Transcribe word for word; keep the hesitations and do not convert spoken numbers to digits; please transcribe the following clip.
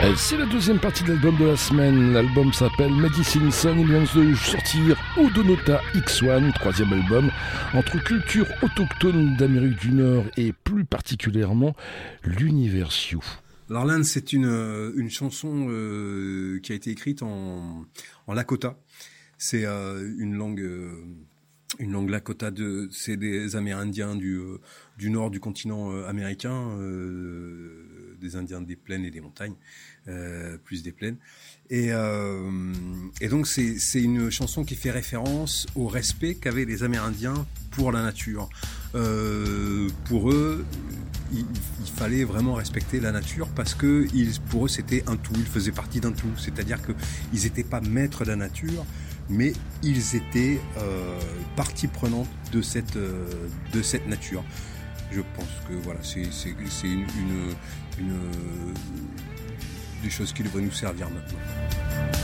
C'est la deuxième partie de l'album de la semaine. L'album s'appelle Medicine Sun. Il vient de sortir Odonota X un, troisième album, entre culture autochtone d'Amérique du Nord et plus particulièrement l'univers Sioux. Alors l'Inde, c'est une, une chanson euh, qui a été écrite en, en Lakota. C'est euh, une langue... Euh, Une langue Lakota, de, c'est des Amérindiens du, euh, du nord du continent euh, américain, euh, des Indiens des plaines et des montagnes, euh, plus des plaines. Et, euh, et donc c'est, c'est une chanson qui fait référence au respect qu'avaient les Amérindiens pour la nature. Euh, pour eux, il, il fallait vraiment respecter la nature parce que ils, pour eux c'était un tout, ils faisaient partie d'un tout. C'est-à-dire qu'ils n'étaient pas maîtres de la nature, mais ils étaient euh, partie prenante de cette euh, de cette nature. Je pense que voilà, c'est c'est c'est une une, une, une des choses qui devraient nous servir maintenant.